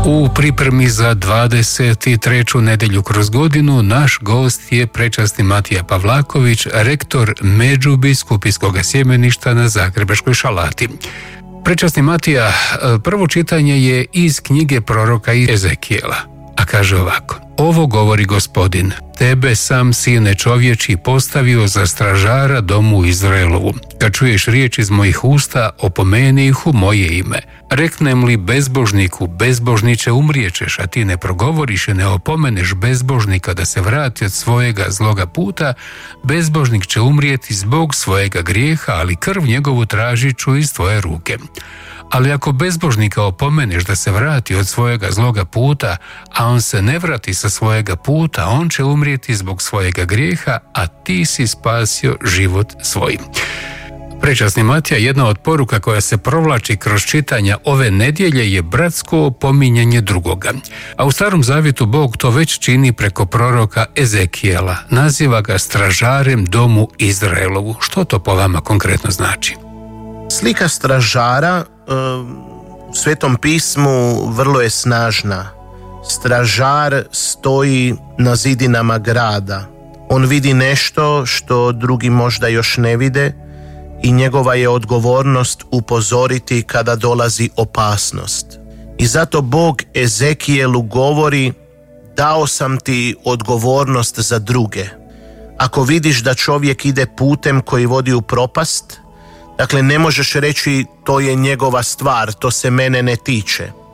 U pripremi za 23. nedjelju kroz godinu naš gost je prečasni Matija Pavlaković, rektor Međubiskupijskog sjemeništa na Zagrebačkoj Šalati. Prečasni Matija, prvo čitanje je iz knjige proroka Ezekijela, a kaže ovako: Ovo govori Gospodin, tebe sam, sine čovječi, postavio za stražara domu Izraelovu. Kad čuješ riječ iz mojih usta, opomeni ih u moje ime. Reknem li bezbožniku, bezbožniče, umrijećeš, a ti ne progovoriš i ne opomeneš bezbožnika da se vrati od svojega zloga puta, bezbožnik će umrijeti zbog svojega grijeha, ali krv njegovu tražit ću iz tvoje ruke. Ali ako bezbožnika opomeneš da se vrati od svojega zloga puta, a on se ne vrati sa svojega puta, on će umrijeti zbog svojega grijeha, a ti si spasio život svoj. Prečasni Matija, jedna od poruka koja se provlači kroz čitanja ove nedjelje je bratsko opominjanje drugoga. A u Starom Zavjetu Bog to već čini preko proroka Ezekijela. Naziva ga stražarem domu Izraelovu. Što to po vama konkretno znači? Slika stražara u Svetom pismu vrlo je snažna. Stražar stoji na zidinama grada. On vidi nešto što drugi možda još ne vide i njegova je odgovornost upozoriti kada dolazi opasnost. I zato Bog Ezekijelu govori: dao sam ti odgovornost za druge. Ako vidiš da čovjek ide putem koji vodi u propast, dakle ne možeš reći to je njegova stvar, to se mene ne tiče.